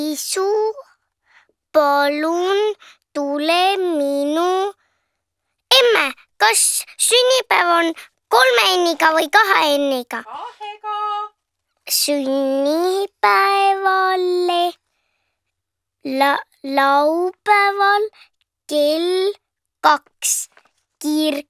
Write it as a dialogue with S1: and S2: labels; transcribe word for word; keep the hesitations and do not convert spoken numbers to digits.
S1: isu, palun tule minu. Emme, kas sünnipäev on kolme enniga või kahe enniga?
S2: Kahega.
S1: Sünnipäevale la- laupäeval kell kaks. Kirk